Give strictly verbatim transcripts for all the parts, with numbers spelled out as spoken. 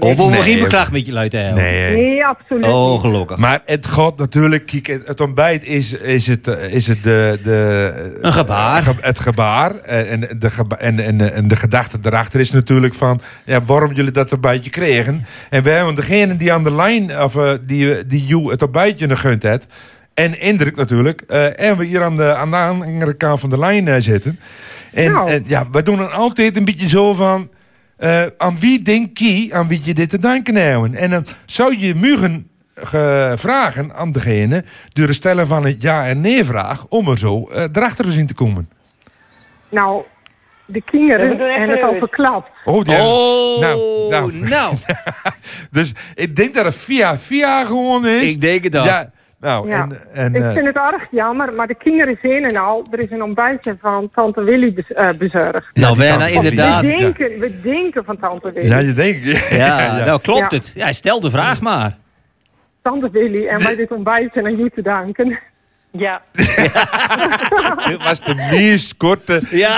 Of we Nee. geen graag met je luiden. Nee. Nee, absoluut Oh, niet. gelukkig. Maar het gaat natuurlijk, kijk, het, het ontbijt is, is het, eh, is het de, de... Een gebaar. eh, ge- het gebaar. eh, En de, geba- en, en, en de gedachte erachter is natuurlijk van... Ja, waarom jullie dat ontbijtje kregen. En we hebben degene die aan de lijn... Of eh, die, die jou het ontbijtje nog gunt heeft... En indruk natuurlijk. eh, en we hier aan de, aan de andere kant van de lijn eh, zitten. En, Nou. en ja, we doen dan altijd een beetje zo van... eh, aan wie denk je, aan wie je dit te denken hebben? En dan zou je mugen ge- vragen aan degene... door het stellen van een ja- en nee-vraag... om er zo eh, erachter eens in te komen. Nou, de We kinderen doen even hebben het al uit. verklapt. Oh, die Oh, nou, nou. nou. Dus ik denk dat het via via gewoon is. Ik denk het al. Ja, nou, Ja. en... en Ik eh, vind het erg jammer, maar de kinderen zien en al. Er is een ontbijtje van tante Willy bez- eh, bezorgd. ja, Nou, die Werner, tante- inderdaad. We Ja. denken, we denken van tante Willy. Ja, je denkt... Ja, nou klopt Ja. het. Ja, stel de vraag maar. Tante Willy. En wij dit ontbijtje aan jou te danken. Ja. Dit was de meest korte... Ja.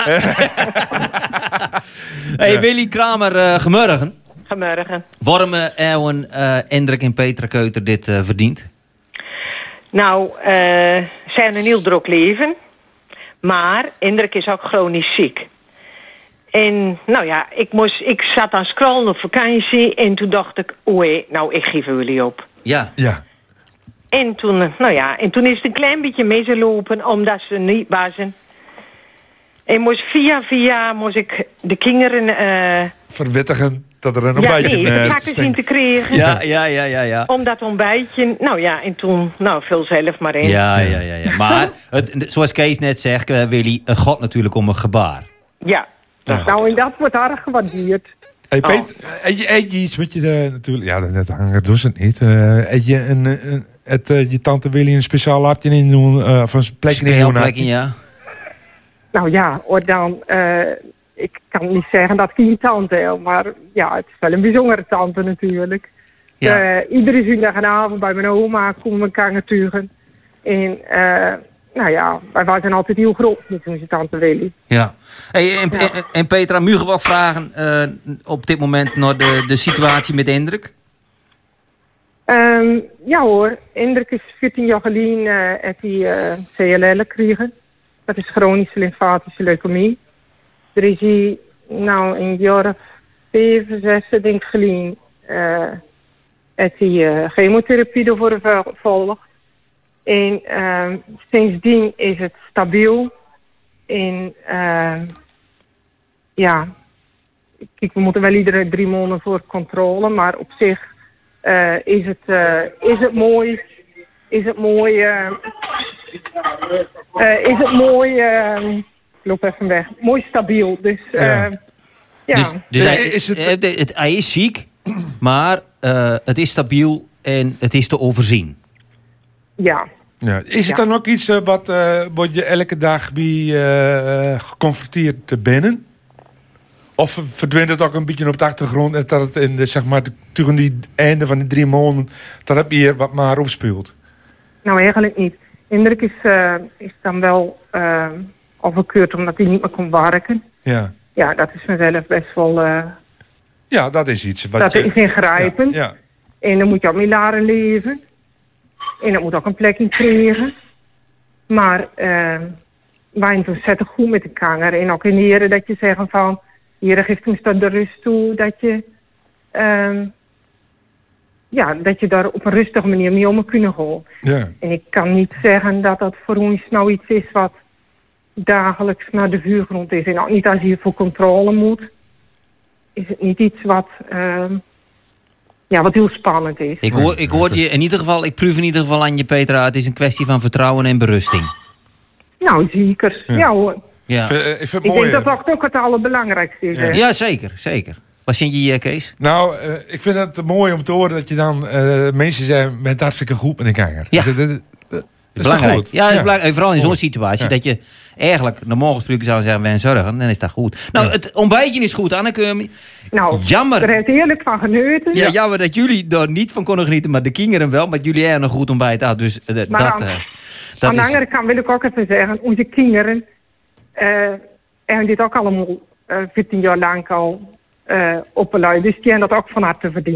Hey, Willy Kramer, uh, gemorgen. Gemorgen. Waarom hebben uh, Hendrik en Petra Keuter dit uh, verdient? Nou, uh, ze hebben een heel druk leven. Maar Indrek is ook chronisch ziek. En nou ja, ik, moest, ik zat aan scrollen op vakantie. En toen dacht ik, oei, nou ik geef jullie op. Ja. Ja. En toen, nou ja, en toen is het een klein beetje misgelopen, omdat ze niet waren. En moest via via moest ik de kinderen... Uh, Verwittigen dat er een ja, ontbijtje... nee, eh, de takken zien te krijgen. Ja, ja, ja, ja, ja. Om dat ontbijtje, nou ja, en toen, nou, vul zelf maar in. Ja, ja, ja, ja. Maar, het, zoals Kees net zegt, uh, Willy, het gaat natuurlijk om een gebaar. Ja. Ja. Nou, en dat wordt erg gewaardeerd. Hey, Oh. Peet, eet, je, eet je iets met je... eh, natuurlijk, ja, dat hangen doen ze het niet. Eh, eet je een, een, het, uh, je tante Willy een speciaal hartje in doen... Uh, of een plekje in doen? Speelplekken, ja. Nou ja, hoor dan... Uh, ik kan niet zeggen dat ik een tante heb, maar ja, het is wel een bijzondere tante natuurlijk. Ja. Uh, iedere zondagavond bij mijn oma komen we kangeturen. En uh, nou ja, wij waren altijd heel groot met onze tante Willy. Ja. Hey, en, en, en Petra, mogen we ook vragen uh, op dit moment naar de, de situatie met Hendrik? Um, ja hoor, Hendrik is veertien jaar geleden uh, heeft hij uh, C L L gekregen. Dat is chronische lymfatische leukemie. Er is hij nou een jaar of zeven, zes, denk ik geleden, uh, heeft hij uh, chemotherapie ervoor gevolgd. En uh, sindsdien is het stabiel. En uh, ja, kijk, we moeten wel iedere drie maanden voor controle, maar op zich uh, is, het, uh, is het mooi. Is het mooi. Uh, uh, is het mooi. Uh, ik loop even weg. Mooi stabiel. Dus uh, ja. ja. Dus, dus Ja, hij, is het- het, het, hij is ziek, maar uh, het is stabiel en het is te overzien. ja. Ja. Is het Ja. dan ook iets uh, wat uh, word je elke dag bij uh, geconfronteerd te binnen? Of verdwijnt het ook een beetje op de achtergrond en dat het in de, zeg maar, de, tegen die einde van die drie maanden dat het hier wat maar opspeelt? Nou, eigenlijk niet. Hendrik is, uh, is dan wel uh, afgekeurd omdat hij niet meer kon werken. Ja. Ja, dat is vanzelf best wel... Uh, Ja, dat is iets. Wat dat je, is ingrijpend. Ja, ja. En dan moet je ook mee leren leven. En dat moet ook een plek in krijgen. Maar uh, wij doen ontzettend goed met de kanger. En ook in de heren dat je zegt van... Heren, geeft ons dat de rust toe dat je... Uh, ja, dat je daar op een rustige manier mee om kunnen gaan. Ja. En ik kan niet zeggen dat dat voor ons nou iets is wat dagelijks naar de vuurgrond is. En ook niet als je voor controle moet, is het niet iets wat, uh, ja, wat heel spannend is. Ik hoor, ik hoor je in ieder geval, ik proef in ieder geval aan je, Petra, het is een kwestie van vertrouwen en berusting. Nou, zeker. Ja, ja hoor. Ja, Ik vind, ik vind het Ik mooi. denk dat dat ook het allerbelangrijkste is. hè. ja zeker, zeker. Wat vind je, uh, Kees? Nou, uh, ik vind het mooi om te horen dat je dan uh, mensen zijn met hartstikke goed met een kanger. Ja. Dus, dat, dat, dat is toch Belangrijk. goed? Ja, dat is belangrijk. Vooral in zo'n Mooi. situatie Ja. dat je eigenlijk normaal gesproken zou zeggen, wij zorgen, dan is dat goed. Nou, Ja. het ontbijtje is goed, Anneke. Nou, Jammer. er heeft eerlijk van genoten. Ja, jammer dat jullie er niet van konden genieten, maar de kinderen wel. Maar jullie hebben een goed ontbijt aan, dus uh, Maar dat, aan- uh, Aan dat de is... andere kant wil ik ook even zeggen, onze kinderen uh, hebben dit ook allemaal uh, veertien jaar lang al uh, opgeleid. Dus die hebben dat ook van harte verdiend.